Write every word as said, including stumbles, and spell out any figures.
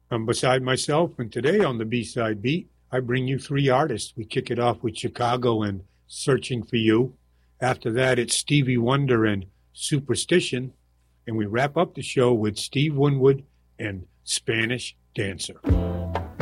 I'm beside myself, and today on the B-Side Beat, I bring you three artists. We kick it off with Chicago and Searching for You. After that, it's Stevie Wonder and Superstition. And we wrap up the show with Steve Winwood and Spanish Dancer.